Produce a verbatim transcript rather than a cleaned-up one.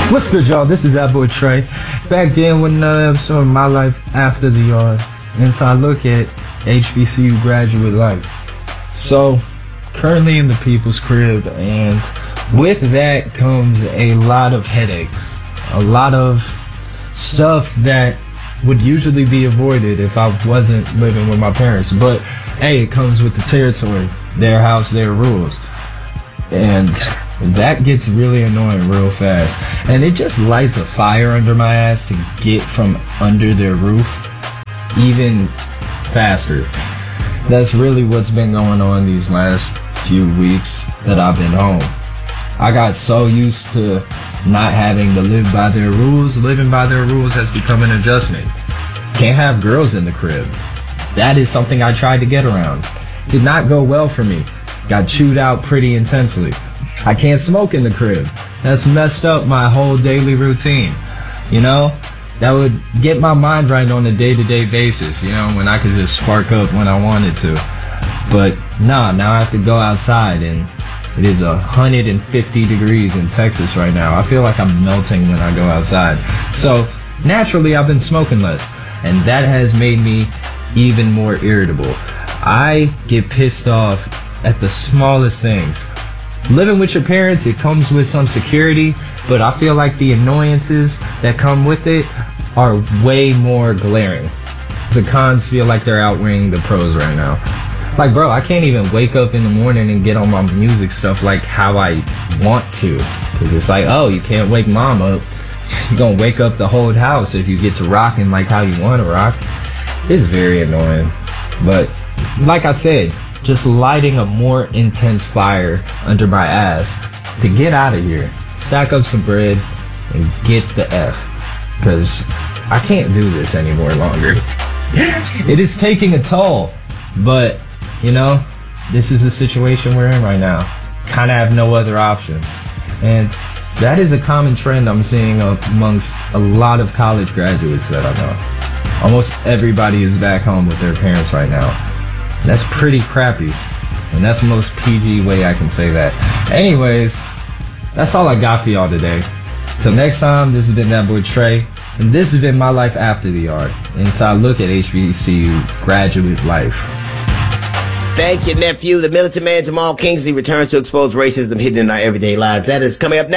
What's good, y'all? This is that boy Trey, back again with another episode of My Life After the Yard. Inside look at H B C U graduate life. So, currently in the people's crib, and with that comes a lot of headaches, a lot of stuff that would usually be avoided if I wasn't living with my parents. But hey, it comes with the territory, their house, their rules, and that gets really annoying real fast. And it just lights a fire under my ass to get from under their roof even faster. That's really what's been going on these last few weeks that I've been home. I got so used to not having to live by their rules. Living by their rules has become an adjustment. Can't have girls in the crib. That is something I tried to get around. Did not go well for me. Got chewed out pretty intensely. I can't smoke in the crib. That's messed up my whole daily routine. You know, that would get my mind right on a day-to-day basis, you know, when I could just spark up when I wanted to. But nah, now I have to go outside, and it is one hundred fifty degrees in Texas right now. I feel like I'm melting when I go outside. So naturally, I've been smoking less, and that has made me even more irritable. I get pissed off at the smallest things. Living with your parents, it comes with some security, but I feel like the annoyances that come with it are way more glaring. The cons feel like they're outweighing the pros right now. Like, bro, I can't even wake up in the morning and get on my music stuff like how I want to. Because it's like, oh, you can't wake mom up. You're going to wake up the whole house if you get to rocking like how you want to rock. It's very annoying. But like I said, just lighting a more intense fire under my ass to get out of here, stack up some bread, and get the F. Because I can't do this anymore longer. It is taking a toll. But, you know, this is the situation we're in right now. Kind of have no other option. And that is a common trend I'm seeing amongst a lot of college graduates that I know. Almost everybody is back home with their parents right now. That's pretty crappy, and that's the most P G way I can say that. Anyways, that's all I got for y'all today. Till next time, this has been that boy Trey, and this has been My Life After the Yard, inside look at H B C U graduate life. Thank you, nephew. The militant man Jamal Kingsley returns to expose racism hidden in our everyday lives. That is coming up next.